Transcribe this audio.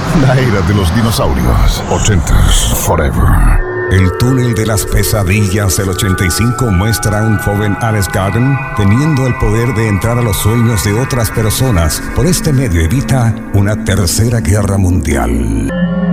La era de los dinosaurios. 80s forever. El túnel de las pesadillas del 85 muestra a un joven Alex Garden teniendo el poder de entrar a los sueños de otras personas. Por este medio evita una tercera guerra mundial.